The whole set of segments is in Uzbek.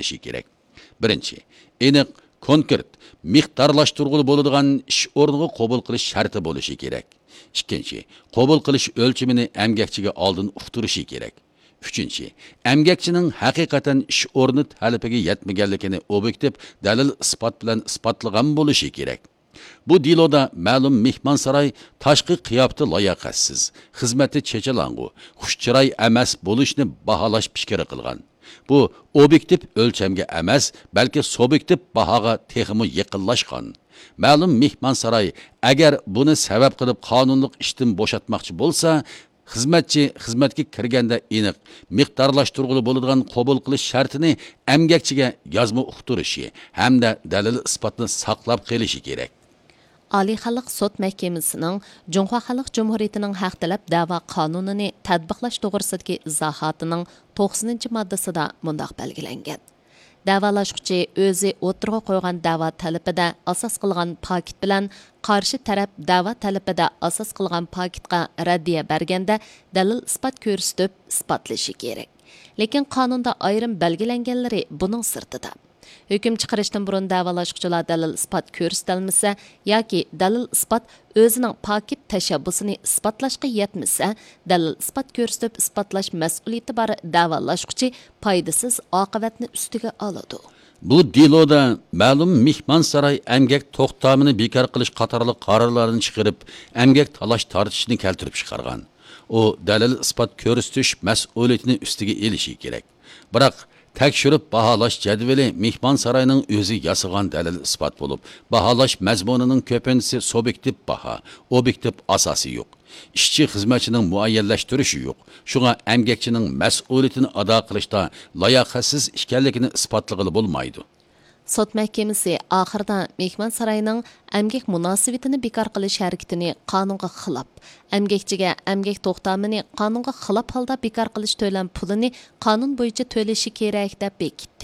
bo'lishi kerak. Birinchi, aniq, konkret, miqdorlashtirg'ili bo'ladigan ish o'rniga qabul qilish sharti bo'lishi kerak. Ikkinchi, qabul qilish o'lchimini emgakchiga oldin uqtirishi kerak. Üçüncü, emgakchining haqiqatan ish o'rni talabiga yetmaganligini obyektiv dalil isbot bilan isbotlagan bo'lishi kerak. Bu deloda ma'lum mehmonsaroy tashqi qiyofati layoqatsiz, xizmati chechalang'u, xushchiroy emas bo'lishni baholash fikri qilgan. Bu obyektiv o'lchamga emas, balki subyektiv bahoga texmi yaqinlashgan. Ma'lum mehmonsaroy agar buni sabab qilib qonunliq ishdan bo'shatmoqchi bo'lsa, xizmatchi xizmatga kirganda aniq, miqdorlashtirg'ili bo'ladigan qabul qilish shartini emgakchiga yozma uqtirishi hamda dalil isbotni saqlab qolishi kerak. Oliy xalq sud mahkamasining Jumhur Xalq Jumhuriyatining haq talab da'vo qonunini tatbiqlash to'g'risidagi izohotining 90-moddasida mundaq belgilangan. Davolashquchi o'zi o'tirg'a qo'ygan da'vo talabida asos qilgan paket bilan qarshi taraf da'vo talabida asos qilgan paketga raddiya berganda dalil isbot ko'rsatib isbotlashi kerak. Lekin qonunda ayrim belgilanganlari buning sirtida. Hüküm chiqarishdan burun davolashquchilar dalil isbot ko'rsatilmasa yoki dalil isbot o'zining paket tashabbusini isbotlashga yetmasa, dalil isbot ko'rsatib isbotlash mas'uliyati bor davolashquchi foydasiz oqibatni ustiga oladi. Bu deloda ma'lum mehmonsaroy emgak to'xtamini bekor qilish qatorli qarorlarni chiqarib, emgak talash tortishni keltirib chiqargan. O dalil isbot ko'rsatish mas'uliyatini ustiga elishi kerak. Biroq tekshirib baholash jadvali mehmonsaroyning o'zi yasagan dalil isbot bo'lib, baholash mazmunining ko'pinchisi subyektiv baho, obyektiv asosi yo'q. Ishchi xizmatchining muayyanlashtirishi yo'q. Shunga emgakchining mas'uliyatini ado qilishda layoqatsiz ekanligini isbotlag'ili bo'lmaydi. Sud mahkamasi oxirida mehmon saroyining emgak munosabatini bekor qilish harakatini qonunga xilof, emgakchiga emgak to'xtamini qonunga xilof holda bekor qilish to'lam pulini qonun bo'yicha to'lashi kerak deb bekitdi.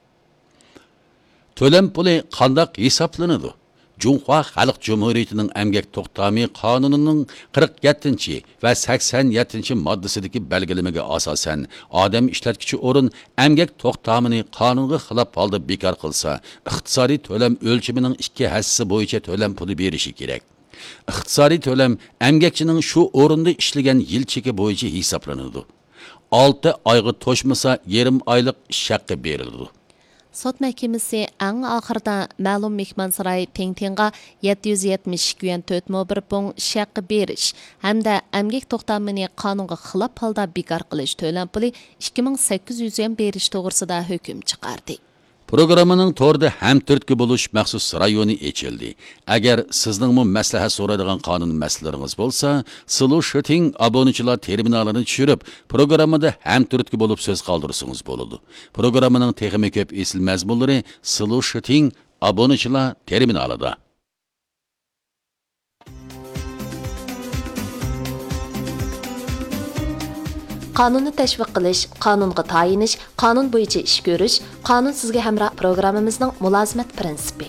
To'lam puli qandoq hisoblanadi? Jumhur Xalq Cumhuriyetining emgak to'xtami qonunining 47 va 87 moddasidagi belgilamaga asosan odam ishlatuvchi o'rin emgak to'xtamini qonunga xilof holda bekor qilsa, iqtisodiy to'lam o'lchamining 2 hissasi bo'yicha to'lam puli berishi kerak. Iqtisodiy to'lam emgakchining shu o'rinda ishlagan yil cheki bo'yicha hisoblanadi. 6 oyga to'shmasa yarim oylik ish haqqi beriladi. Sud mahkamasi eng oxirida ma'lum mehmonsaroy Tengtenga 772 yuan 4.1 pung shaqqi berish hamda emgak to'xtamini qonunga xilof holda bekor qilish to'lam puli 2800 yuan berish to'g'risida hukm chiqardi. Programmaning to'rda hamturtki bo'lish maxsus rayoni ochildi. Agar sizning maslahat so'raydigan qonun masalalaringiz bo'lsa, Solution obunachilar terminalini tushirib, programmada hamturtki bo'lib so'z qoldirsangiz bo'ladi. Programmaning texnik ko'p esil mazmunlari Solution obunachilar terminalida. Qonunni tashviq qilish, qonunga tayinish, qonun bo'yicha ish ko'rish, qonun sizga hamroh programmamizning mulozimat prinsipi.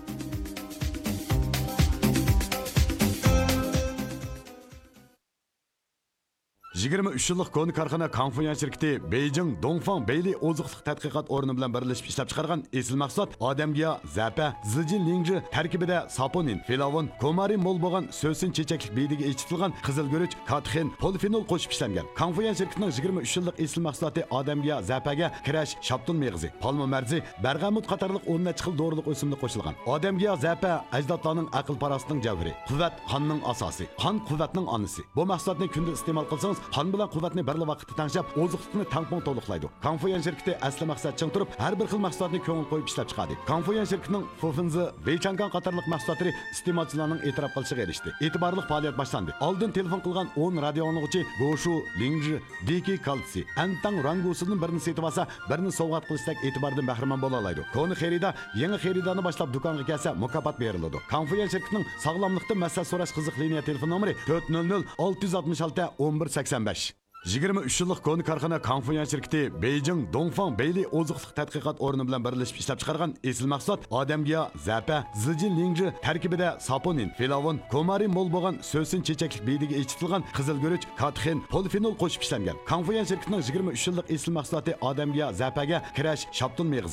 Жигерме үшілік көні кархана Конфуян шirketi Бейжің Dongfang Бейли озықлық тәтқиқат орны bilan birlashib ishlab chiqargan esil mahsulot odamga zapa, zijil linji tarkibida saponin, filavon, komarin mol bo'lgan so'sin chechaklik beydiga echitilgan qizil guruch, katxin, polifenol qo'shib ishlangan. Konfuyan shirketining 23 yillik esil mahsuloti odamga zapaga kirash, shaptun meg'izi, palma marzi, bergamut qatorliq 10 xil dorilik o'simlik qo'shilgan. Odamga zapa ajdodlarning aql parasining javhari, quvvat qonning asosi, qon quvvatning onasi. Bu mahsulotni kunda iste'mol qilsangiz qon bilan quvvatni bir vaqtda tanishib, oziqlikni tampon to'liqlaydi. Konfuyan shirketi asli maqsad ching turib, har bir xil mahsulotni ko'ngil qo'yib ishlab chiqadi. Konfuyan shirketining Fufinzi, Beychangan qatorliq mahsulotlari iste'molchilarning e'tirof qilishiga erishdi. E'tiborli faoliyat boshlandi. Oldin telefon qilgan 10 radio anglag'uchi Goshu, Lingji, Diki Kalsi, Antang rangusining birini setib olsa, birini sovg'at qilishdak e'tibordan bahramand bo'la oladi. Koni xaridor yangi xaridorni boshlab do'konga kelsa, mukofot beriladi. Konfuyan shirketining sog'lomlikda masala so'rash qiziq liniya telefon nomeri 400 666 1185. 23 yillik koni karxana Konfuyan shirketi Beijing Dongfang Beyli oziqliq tadqiqot o'rni bilan birlashib ishlab chiqargan esil mahsulot odamga zapa, zijil linji tarkibida saponin, filavon, komarin mol bo'lgan so'sin chechaklik beydiga echitilgan qizil guruch, katxin, polifenol qo'shib ishlangan. Konfuyan shirketining 23 yillik esil mahsuloti odamga zapaga kirash, shaptun meg'izi